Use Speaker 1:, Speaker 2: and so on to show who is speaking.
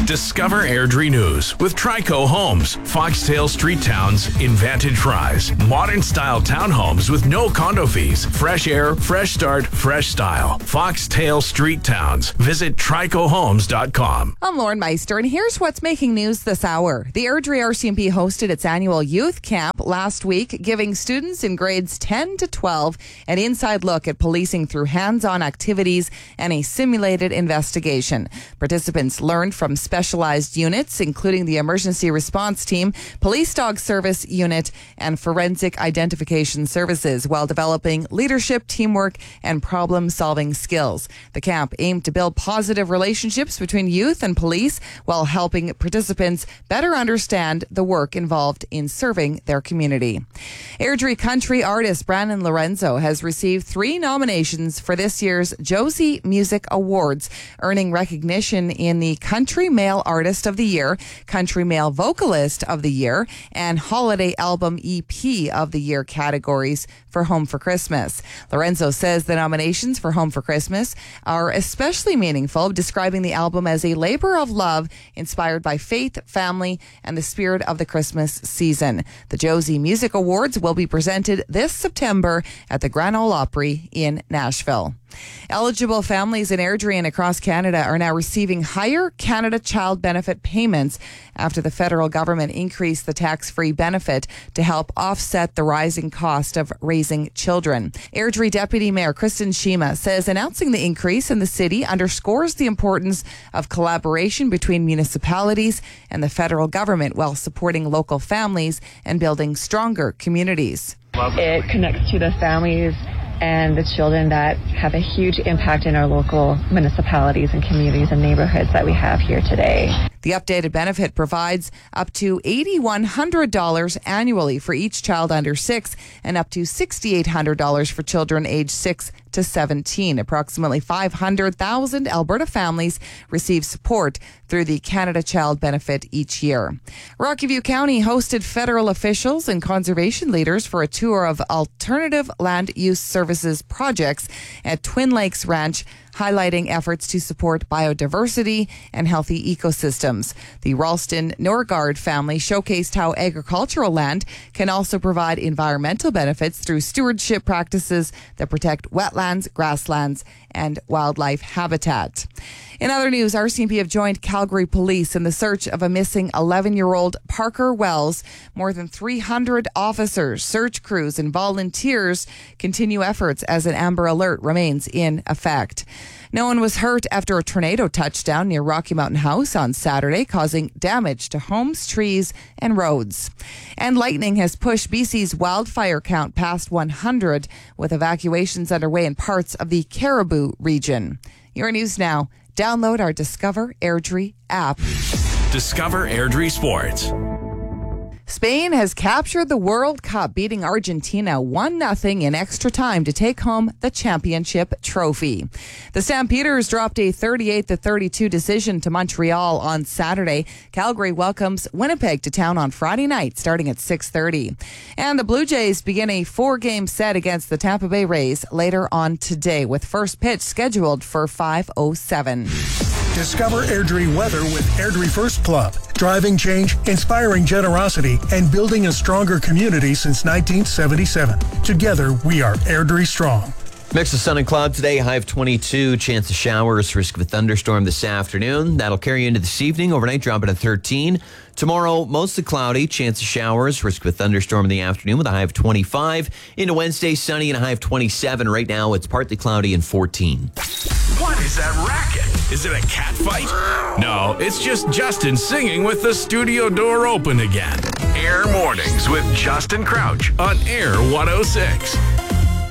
Speaker 1: Discover Airdrie News with Trico Homes, Foxtail Street Towns in Vantage Rise. Modern style townhomes with no condo fees. Fresh air, fresh start, fresh style. Foxtail Street Towns. Visit tricohomes.com.
Speaker 2: I'm Lauren Meister, and here's what's making news this hour. The Airdrie RCMP hosted its annual youth camp last week, giving students in grades 10 to 12 an inside look at policing through hands-on activities and a simulated investigation. Participants learned from specialized units, including the Emergency Response Team, Police Dog Service Unit, and Forensic Identification Services, while developing leadership, teamwork, and problem-solving skills. The camp aimed to build positive relationships between youth and police while helping participants better understand the work involved in serving their community. Airdrie country artist Brandon Lorenzo has received 3 nominations for this year's Josie Music Awards, earning recognition in the Country Male Artist of the Year, Country Male Vocalist of the Year, and Holiday Album EP of the Year categories for Home for Christmas. Lorenzo says the nominations for Home for Christmas are especially meaningful, describing the album as a labor of love inspired by faith, family, and the spirit of the Christmas season. The Josie Music Awards will be presented this September at the Grand Ole Opry in Nashville. Eligible families in Airdrie and across Canada are now receiving higher Canada Child Benefit payments after the federal government increased the tax-free benefit to help offset the rising cost of raising children. Airdrie Deputy Mayor Kristen Shima says announcing the increase in the city underscores the importance of collaboration between municipalities and the federal government while supporting local families and building stronger communities.
Speaker 3: It connects to the families and the children that have a huge impact in our local municipalities and communities and neighborhoods that we have here today.
Speaker 2: The updated benefit provides up to $8,100 annually for each child under 6 and up to $6,800 for children aged 6 to 17. Approximately 500,000 Alberta families receive support through the Canada Child Benefit each year. Rocky View County hosted federal officials and conservation leaders for a tour of alternative land use services projects at Twin Lakes Ranch, highlighting efforts to support biodiversity and healthy ecosystems. The Ralston Norgard family showcased how agricultural land can also provide environmental benefits through stewardship practices that protect wetlands, grasslands, and wildlife habitat. In other news, RCMP have joined Calgary Police in the search of a missing 11-year-old Parker Wells. More than 300 officers, search crews, and volunteers continue efforts as an Amber Alert remains in effect. No one was hurt after a tornado touched down near Rocky Mountain House on Saturday, causing damage to homes, trees, and roads. And lightning has pushed BC's wildfire count past 100, with evacuations underway in parts of the Caribou region. Your news now. Download our Discover Airdrie app.
Speaker 1: Discover Airdrie Sports.
Speaker 2: Spain has captured the World Cup, beating Argentina 1-0 in extra time to take home the championship trophy. The Stampeders dropped a 38-32 decision to Montreal on Saturday. Calgary welcomes Winnipeg to town on Friday night, starting at 6:30. And the Blue Jays begin a 4-game set against the Tampa Bay Rays later on today, with first pitch scheduled for 5:07.
Speaker 4: Discover Airdrie weather with Airdrie First Club. Driving change, inspiring generosity, and building a stronger community since 1977. Together, we are Airdrie Strong.
Speaker 5: Mix of sun and cloud today, high of 22, chance of showers, risk of a thunderstorm this afternoon. That'll carry into this evening, overnight dropping to 13. Tomorrow, mostly cloudy, chance of showers, risk of a thunderstorm in the afternoon with a high of 25. Into Wednesday, sunny and a high of 27. Right now, it's partly cloudy and 14.
Speaker 1: What is that racket? Is it a cat fight? No, it's just Justin singing with the studio door open again. Air Mornings with Justin Crouch on Air 106.